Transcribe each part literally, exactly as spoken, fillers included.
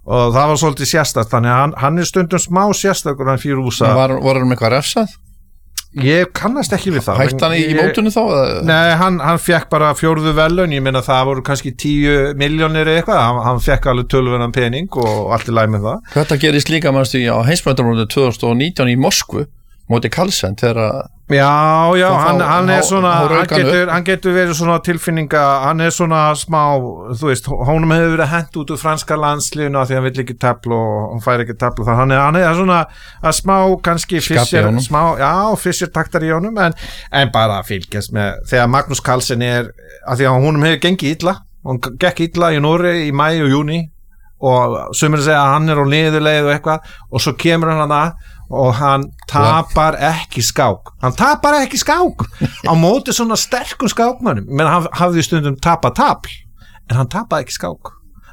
og það var svolítið sérstakt, þannig að hann, hann er stundum smá sérstakur hann Firuza. Var, var hann með eitthvað refsað? Ég kannast ekki við það. Hætti hann í, í mótunni þá? Nei, hann, hann fekk bara fjórðu verðlaun, ég meina það voru kannski tíu milljónir eitthvað, hann, hann fekk alveg tölvunan pening og allt í lagi með það. Þetta gerist líka mannstu á heimsmeistaramótinu tvö þúsund og nítján í Moskvu móti Carlsen þegar Já, já, hann, hann er svona há, hann, getur, hann getur verið svona tilfinninga hann er svona smá, þú veist honum hefur verið hent út úr franska landsliðinu af því hann vill ekki tefla og hann fær ekki tefla þannig hann er, hann er svona að smá kannski Fischer, smá, já, Fischer taktar í honum en, en bara fylgjast með þegar Magnús Carlsen er af því að honum hefur gengið illa hann gekk illa í Noregi í mæ og júni og sumir segja að hann er á niðurleið og eitthvað og svo kemur hann að og hann tapar ekki skák hann tapar ekki skák á móti svona sterkum skákmönnum menn hann hafði stundum tapað tapl en hann tapaði ekki skák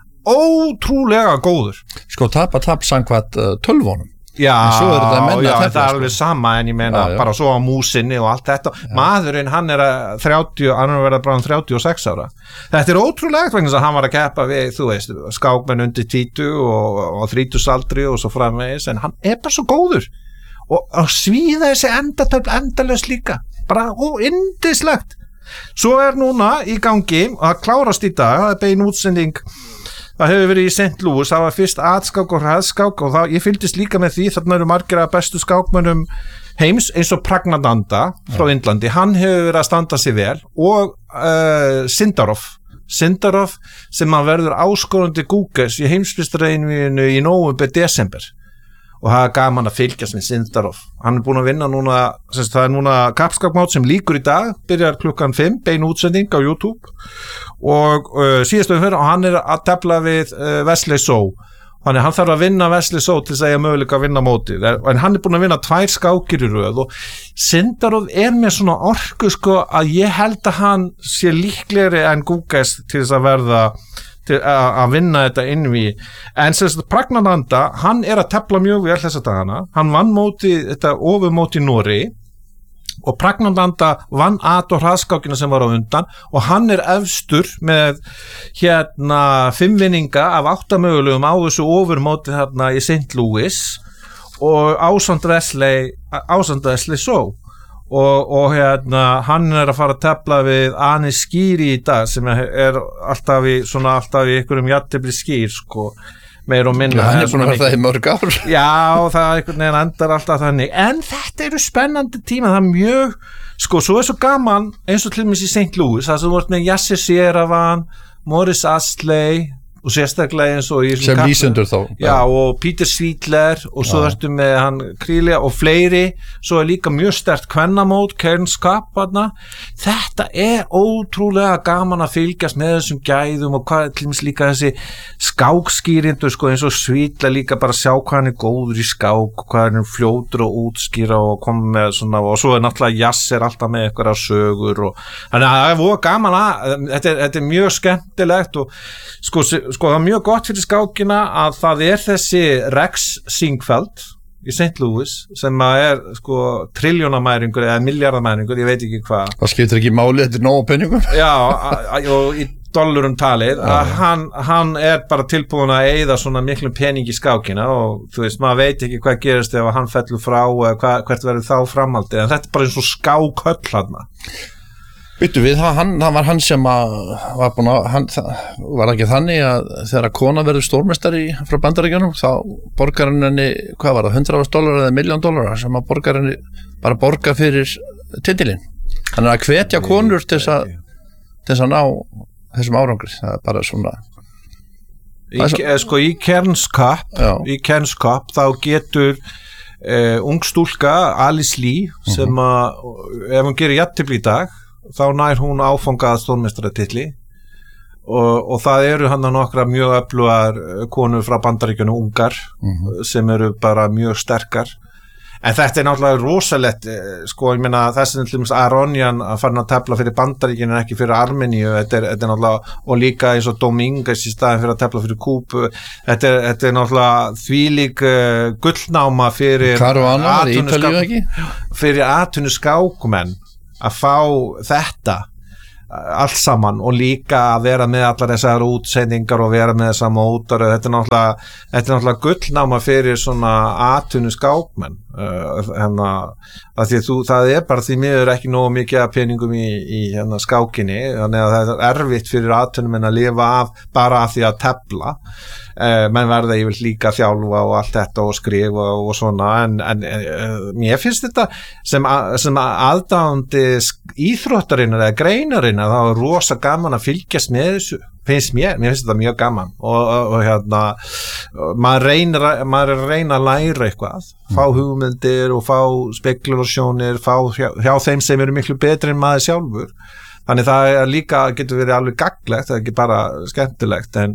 ótrúlega góður sko tapa tap samkvæmt uh, tölvunum já, er já það er alveg sama en ég meina já, já. Bara svo á músinni og allt þetta já. Maðurinn hann er að þrjátíu hann er að vera bara þrjátíu og sex ára þetta er ótrúlega vegna þess að hann var að keppa við þú veist skákmenn undir tvítugu og, og þrítugsaldri og svo framvegis en hann er bara svo góður og að svíða þessi endatöfl endalaust líka bara ó, yndislegt svo er núna í gangi að klárast í dag það er bein útsending það hefur verið í Saint Louis, það var fyrst atskák og hraðskák og það, ég fylgdist líka með því þarna eru margir að bestu skákmönnum heims eins og Pragnananda frá ja. Indlandi, hann hefur verið að standa sig vel og uh, Sindarov Sindarov sem að verður áskorandi Guges í heimsmeistaraheiminum í nóvember desember og það er gaman að fylgjast með Sindarov hann er búin að vinna núna semst, það er núna kappskákmót sem líkur í dag byrjar klukkan fimm, bein útsending á YouTube og uh, síðastu fyrir og hann er að tefla við uh, Wesley So þannig hann þarf að vinna Wesley So til þess að ég möguleika að vinna mótið en hann er búin að vinna tvær skákir í röð og Sindarov er með svona orku sko að ég held að hann sé líklegri en Guges til þess að verða til að vinna þetta inn við en sem sagt Pragnananda hann er að tefla mjög vel þessa dagana hann vann móti, þetta ofurmóti Noregi og Pragnananda vann at og hraðskákina sem var á undan og hann er efstur með hérna fimm vinninga af átta mögulegum á þessu ofurmóti hérna í Saint Louis og ásamt Wesley ásamt Wesley So Og, og hérna hann er að fara að tefla við Anis Skiri í dag sem er alltaf í svona alltaf í einhverjum jafntefli skýr sko meir og minna. Já, hann er búin að vera það í mörg ár. Já, það er einhvern veginn endar alltaf þannig. En þetta eru spennandi tíma, það er mjög sko, svo er svo gaman eins og til dæmis í Saint Louis, það sem vart með Yasser Seiravan, Maurice Astley og sérstaklega eins og í sem lýsendur þá já og Peter Svidler og svo ertu með hann Krília og fleiri svo er líka mjög sterkt kvennamót Cairns Cup þarna þetta er ótrúlega gaman að fylgjast með þessum gæðum og hvað til dæmis líka þessi skákskýrindur sko eins og Svidler líka bara sjá hvað hann er góður í skák hvað hann er fljótur og útskýra og koma með svona og svo er náttúrulega Yasser alltaf með eitthvað sögur og þannig að það er voða gaman að þetta er, þetta er mjög skemmtilegt og sko sko það er mjög gott fyrir skákina að það er þessi Rex Singfeld í Saint Louis sem að er sko trilljónamæringur eða miljardamæringur, ég veit ekki hvað það skiptir ekki máli, þetta er nóg penningum já, og í dollarum talið að hann, hann er bara tilbúin að eyða svona miklu pening í skákina og þú veist, maður veit ekki hvað gerist ef hann fellur frá eða hvað, hvert verður þá framhaldið en þetta er bara eins og skákhöll hann Byttu við, það, hann, það var hann sem að var búin að, hann, það var ekki þannig að þegar að kona verður stórmeistari frá Bandaríkjunum, þá borgar henni, hvað var það, hundrað dólarar eða miljón dólarar sem að borgar henni, bara borga fyrir titilinn. Hann er að hvetja konur til þess að, til þess að ná þessum árangri, það er bara svona. Í, svo, sko í Cairns Cup, já. Í Cairns Cup þá getur uh, ung stúlka, Alice Lee, sem uh-huh. að, ef hún gerir jafntefli í dag, þá nær hún áfangað stórmeistaratitli og, og það eru hann að nokkra mjög öflugar konur frá Bandaríkjunum ungar mm-hmm. sem eru bara mjög sterkar en þetta er náttúrulega rosalegt sko, ég meina þessi til dæmis Aronian að fara að tefla fyrir Bandaríkjunum en ekki fyrir Armeníu, þetta er, þetta er náttúrulega og líka eins og Dominguez í staðin fyrir að tefla fyrir Kúbu, þetta er, þetta er náttúrulega þvílík uh, gullnáma fyrir atvinnuskákumenn fyrir atvinnuskákumenn að fá þetta allt saman og líka að vera með allar þessar útsendingar og vera með þessar mótar, þetta er náttúrulega þetta er náttúrulega gullnáma fyrir svona atvinnu skákmenn uh, hérna, að því að þú, það er bara því miður ekki nógu mikið af peningum í, í hérna skákinni, þannig að það er erfitt fyrir atvinnumenn að lifa af bara af því að tefla uh, menn verða yfir líka þjálfa og allt þetta og skrifa og svona en, en uh, mér finnst þetta sem, að, sem aðdáandi íþróttarinnar eða greinarinnar þá er rosa gaman að fylgjast með þessu finnst mér, mér finnst þetta mjög gaman og, og, og hérna maður reynir, maður er að reyna að læra eitthvað fá hugmyndir og fá spekulationir, fá hjá, hjá þeim sem eru miklu betri en maður sjálfur þannig það er líka, getur verið alveg gagnlegt, það er ekki bara skemmtilegt en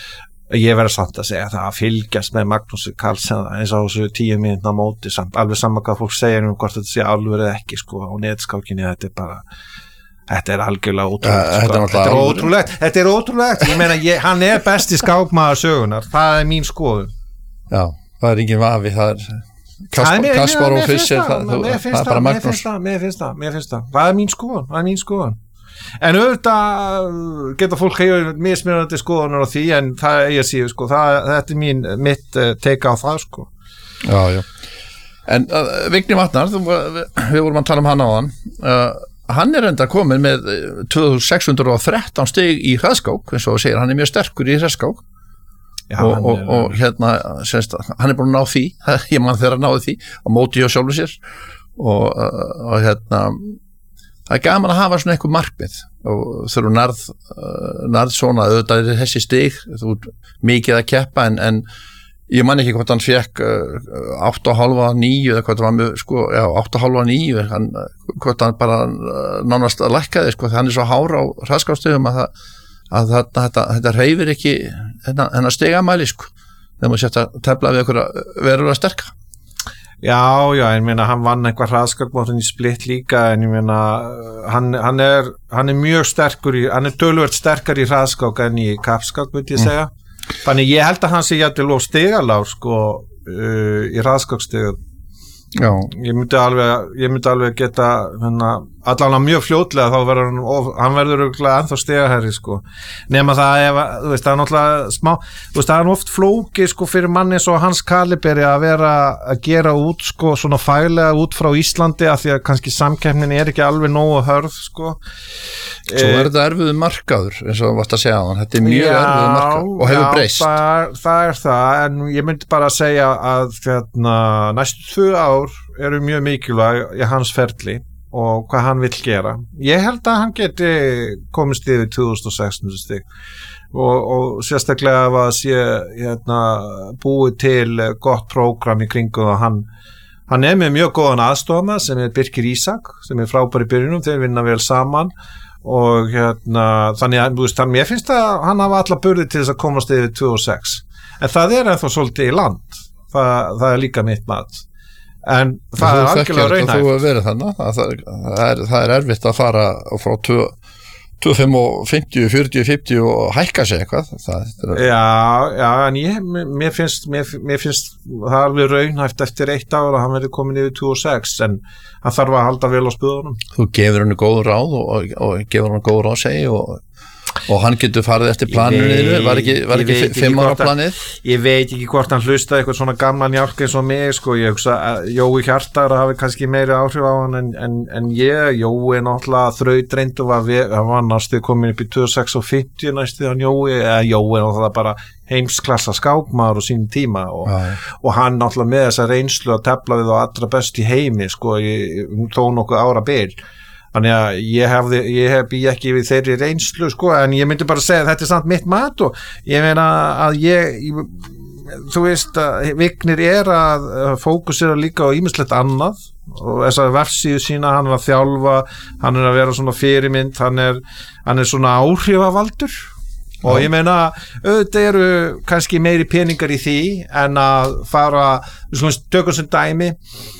ég verður samt að segja það að fylgjast með Magnúsi Carlsen eins og þessu tíu mínútna móti samt, alveg saman hvað fólk segir um hvort þetta sé alveg eða ekki sko á netskákinni, þetta er bara þetta er algjörlega ótrúlegt ja, sko. þetta er ótrúlegt, þetta er ótrúlegt ég meina, ég, hann er besti skákmaður sögunar það er mín skoðun já, það er engin vafi, það er Kaspar, Kaspar og Fischer það, það, það er bara Magnús mér finnst það, mér finnst það, það er mín skoðun það er mín skoðun en auðvitað geta fólk hefur mismunandi skoðunar á því en það er ég að síðu sko það, þetta er mín, mitt uh, teika á það sko já, já en uh, Vigni Vatnar, þú, við, við vorum að tala um hann á hann uh, hann er enda komin með tvö þúsund sex hundruð og þrettán stig í hraðskák eins og þú segir, hann er mjög sterkur í hraðskák já, og, og, er, og hérna semst, hann er búin að ná því ég mann þegar að náði því á móti hjá sjálfum sér og, uh, og hérna það er gaman að hafa svona eitthvað markmið og þurfu nærð, uh, nærð svona auðvitað er þessi stig, þú er mikið að keppa en, en ég man ekki hvort hann fekk uh, átta og hálfa níu eða hvort hann var sko, já, átta og hálfa níu hann, hvort hann bara uh, nánast lækkaði sko, þannig hann er svo hára á hraðskákstigum að, að þetta, þetta, þetta hreyfir ekki hennar stigamæli sko, þegar maður setja að tefla við einhverja verulega sterka Já, já, ég meina hann vann eitthvað hraðskakmótin í Split líka en ég meina hann, hann, er, hann er mjög sterkur í, hann er töluvert sterkar í hraðskák en í kappskák myndi ég segja mm. þannig ég held að hann sé jafnvel of stigalár sko uh, í hraðskákstigum Já. Ég myndi alveg, ég myndi alveg geta hérna, allavega mjög fljótlega þá verður hann, of, hann verður örugglega ennþá stigaherri sko, nema það ef, þú veist, það er náttúrulega smá, þú veist, það er oft flókið sko fyrir manni svo hans kaliberi að vera að gera út sko svona faglega út frá Íslandi af því að kannski samkeppnin er ekki alveg nógu hörð sko. Svo er þetta erfiðu markaður eins og varst að segja hann, þetta er mjög erfiðu markaður og hefur breyst. Já, það, það er það, en ég myndi bara að segja að hérna, næstu tvö ár eru mjög mikilvæg í hans ferli og hvað hann vill gera. Ég held að hann geti komist yfir tvö þúsund og sex hundruð stig og, og sérstaklega ef að sé hérna, búið til gott prógram í kringum og hann Hann er með mjög góðan aðstofna sem er Birkir Ísak sem er frábær í byrjunum, þeir vinna vel saman og hérna, þannig að veist, hann, mér finnst að hann hafa alla burði til þess að komast yfir tvö og sex en það er ennþá svolítið í land það, það er líka mitt mat en það er algjörlega raunhæft þú hefur verið þannig að það, það, er, það er erfitt að fara frá tvö fimm og fimmtíu, fjörutíu, fimmtíu og hækka sig eitthvað það, er... Já, já, en ég mér finnst, mér, mér finnst það er alveg raunhæft eftir eitt ár að hann verið komin yfir tvö og sex en hann þarf að halda vel á spöðunum Þú gefur henni góð ráð og, og, og gefur henni góð ráð segi og og hann getur farið eftir planinu var ekki, var ekki fimm ára planið ég veit ekki hvort hann hlustaði eitthvað svona gamlan hjálk eins og mig sko, ég hugsa að Jói Hjartar hafi kannski meiri áhrif á hann en, en, en ég, Jói náttúrulega þrautreind og var, hann var næstu komin upp í tvö sex og fimmtíu næstu hann Jói, eða Jói náttúrulega bara heimsklassa skákmaður á sínum tíma og, og hann náttúrulega með þessa reynslu að tefla við á allra best í heimi sko, ég, þó nokkuð ára bil Þannig að ég hefði, ég hef bý ekki við þeirri reynslu sko, en ég myndi bara segja að þetta er samt mitt mat og ég meina að ég, ég þú veist að Vignir er að fókusera líka á ýmislegt annað og þessar vefsíðu sína, hann er að þjálfa, hann er að vera svona fyrirmynd, hann er, hann er svona áhrifavaldur og ég meina auðvitað eru kannski meiri peningar í því en að fara, við slúmst tökum sem dæmi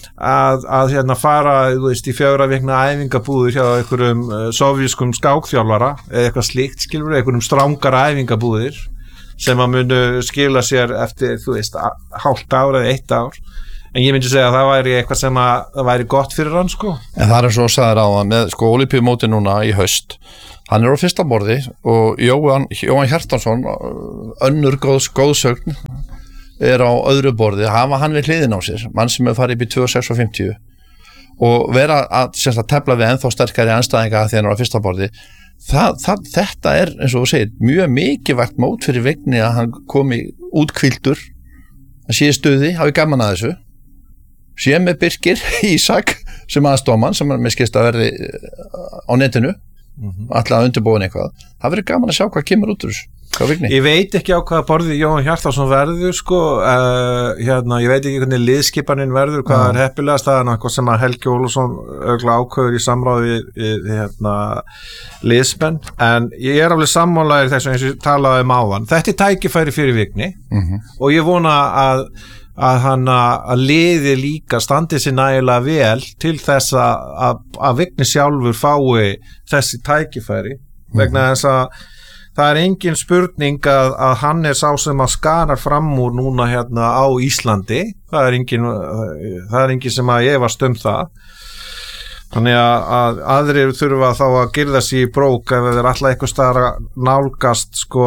að, að hérna fara þú veist, í fjögra vikna æfingabúður hjá einhverjum uh, sovjískum skákþjálfara eða eitthvað slíkt, skilur við, einhverjum strangara æfingabúðir sem að munu skila sér eftir, þú veist, hálft ár eða eitt ár en ég myndi segja að það væri eitthvað sem að það væri gott fyrir hann, sko. En það er svo sagðir á hann með, sko, Ólympíumóti núna í haust Hann er á fyrsta borði og Jóhann, Jóhann Hjartarson, önnur góð, góðsögn, er á öðru borði, hafa hann við hliðin á sér, mann sem er farið upp í tvö sex fimmtíu og vera að, að tefla við ennþá sterkari anstæðinga því hann er á fyrsta borði. Það, það, þetta er, eins og þú segir, mjög mikilvægt mót fyrir Vigni að hann komi útkvildur, að sé stuði, hafi gaman að þessu, sé með Birkir Ísak sem aðstofmann, sem er með skist að verði á netinu, mm-hmm. alltaf undirbúin eitthvað. Það verður gaman að sjá hvað kemur út úr þessu. Ég veit ekki á hvaða borði Jóhann Hjartarson verður sko, uh, hérna, ég veit ekki hvernig liðskipanin verður, hvað mm. er heppilegast, það er náttúrulega sem að Helgi Ólafsson örugglega ákveður í samráði við, við hérna, liðsmenn, en ég er alveg sammálaður þess eins og ég talaði um áðan. Þetta er tækifæri fyrir Vigni mm-hmm. og ég vona að, að hann að liði líka standi sér nægilega vel til þess að, að Vigni sjálfur fái þessi tækifæri mm-hmm. vegna þess að það er engin spurning að, að hann er sá sem að skarar fram úr núna hérna á Íslandi, það er engin, það er engin sem að efast um það, þannig að, að aðrir þurfa þá að girða sig í brók ef þeir alltaf eitthvað staðar að nálgast sko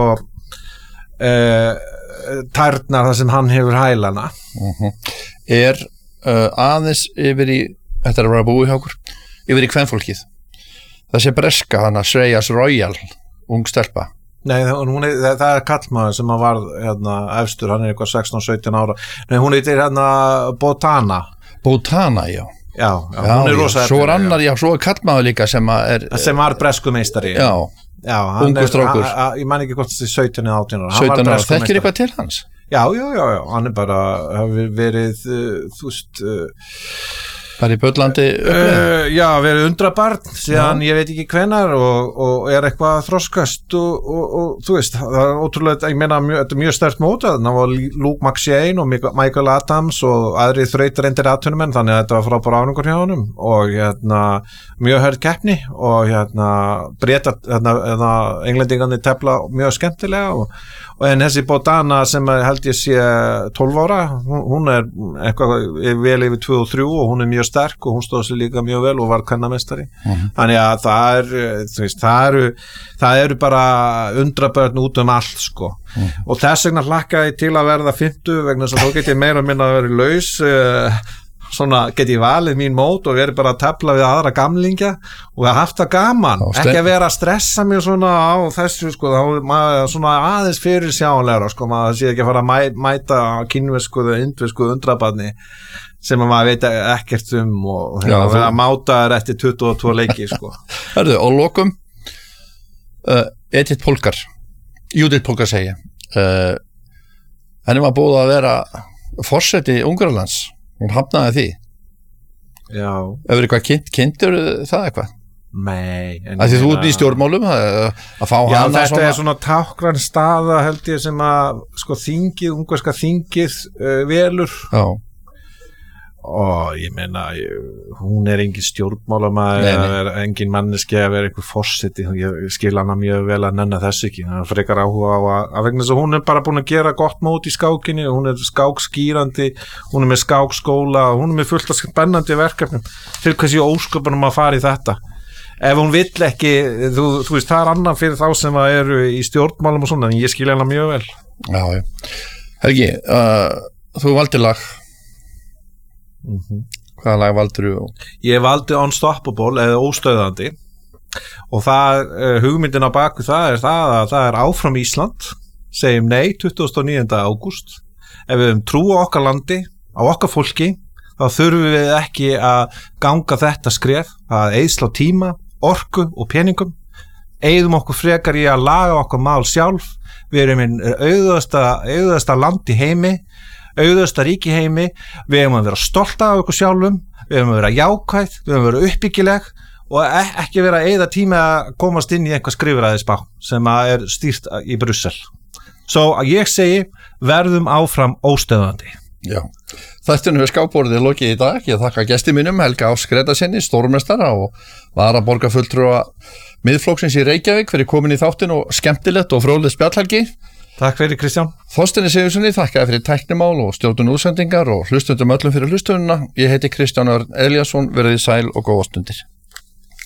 eh, tærnar þar sem hann hefur hælana. Uh-huh. Er uh, aðeins yfir í, þetta er að vera búið hjá okkur, yfir í kvenfólkið, þessi breska hana Shreyas Royal, ung stelpa. Nei, hún er, það er kallmaður sem að var hérna, efstur, hann er eitthvað sextán sautján ára. Nei, hún heitir hérna Botana. Botana, já. Já, já, já hún er rosa. Svo er annar, já, svo er kallmaður líka sem að er... Sem var breskumeistari. Já, já ungu strákur. Ég man ekki hvort þessi sautján eða átján ára. sautján ára, þekkir eitthvað til hans? Já, já, já, já, hann er bara, hefur verið, uh, þú veist... Uh, Bara í Böllandi uh, Já, verið undrabarn síðan já. Ég veit ekki hvenar og, og er eitthvað þroskast og, og, og þú veist, það er ótrúlega ég meina, mjög, þetta er mjög sterkt mótað það var Luke McShane og Michael Adams og aðri þrautareindir atvinnumenn þannig að þetta var frábær árangur hjá honum og hérna, mjög hörð keppni og hérna, breyta hérna, hérna, englendingarnir tefla mjög skemmtilega og, og en þessi Botana sem held ég sé tólf ára, hún, hún er eitthvað vel yfir tvö og þrjú og hún er mjög sterk og hún stóð sér líka mjög vel og var kvennamestari uh-huh. þannig að það er þú veist, það eru, það eru bara undrabörn út um allt sko uh-huh. og þess vegna hlakka ég til að verða fimmtu vegna þess að þá get ég meira minna að vera laus uh, svona get ég valið mín mót og verið bara að tefla við aðra gamlingja og að haft það gaman, ekki að vera að stressa mér svona á þessu sko þá maður svona aðeins fyrir sjáanlegra sko maður sé ekki að fara að mæ, mæta kínversku eða indversku undrabarni sem maður veit ekkert um og hérna verða að máta þær eftir tuttugu og tvö leiki sko. Hörðu, og lokum uh, Edith Polgar Judith Polgar segja uh, henni var búið að vera forseti Ungverjalands, hún hafnaði því Já Hefur eitthvað kynnt, kynntur það eitthvað? Nei Af því þú ert í stjórnmálum að, að fá Já, hana þetta svona er svona tákgræn staða held ég sem að sko þingið, ungverska þingið uh, velur Já og ég meina hún er engin stjórnmálamaður eða engin manneski að vera einhver forseti ég skil hana mjög vel að nenna þess ekki það er frekar áhuga á að, að vegna þess að hún er bara búin að gera gott mót í skákinni hún er skákskýrandi, hún er með skákskóla hún er með fullt af spennandi verkefnum til hversi ósköpunum að fara í þetta ef hún vill ekki þú, þú veist það er annan fyrir þá sem að eru í stjórnmálum og svona en ég skil hana mjög vel Já, já Helgi, uh, þú valdir lag Mm-hmm. Hvaða lag valdur þú? Ég valdi Unstoppable eða óstöðandi og það, uh, hugmyndin á baku það er það að það er áfram Ísland segjum nei tuttugasta og níunda ágúst ef við höfum trú á okkar landi á okkar fólki þá þurfum við ekki að ganga þetta skref að eyðsla tíma, orku og peningum eyðum okkur frekar í að laga okkar mál sjálf við erum einn auðvasta, auðvasta land í heimi auðvasta ríki heimi, við hefum að vera stolta af okkur sjálfum, við hefum að vera jákvæð, við hefum að vera uppbyggileg og ekki vera að eyða tíma að komast inn í eitthvað skrifræðisbá sem að er stýrt í Brussel. Svo að ég segi, verðum áfram óstöðandi. Já, þættinu við skápborðið lokið í dag, ég þakka gesti mínum Helga Áss Gretasinni, stórmestara og varaborgarfulltrúa Miðflokksins í Reykjavík fyrir komin í þáttin og skemmtilegt og fróðlegt spjallhelgi. Takk fyrir Kristján. Þorsteini Sigurðssoni þakkaði fyrir tæknimál og stjórnun útsendingar og hlustundum öllum fyrir hlustununa. Ég heiti Kristján Örn Elíasson, verið sæl og góða stundir.